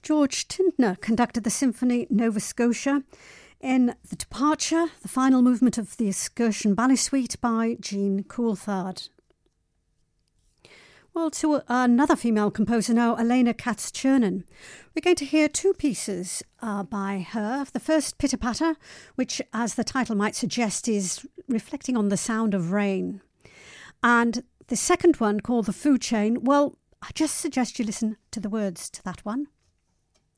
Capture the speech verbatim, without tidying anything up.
George Tintner conducted the Symphony Nova Scotia in The Departure, the final movement of the Excursion Ballet Suite by Jean Coulthard. Well, to another female composer now, Elena Katz-Chernin. We're going to hear two pieces uh, by her. The first, Pitter Patter, which, as the title might suggest, is reflecting on the sound of rain. And the second one, called The Food Chain, well, I just suggest you listen to the words to that one.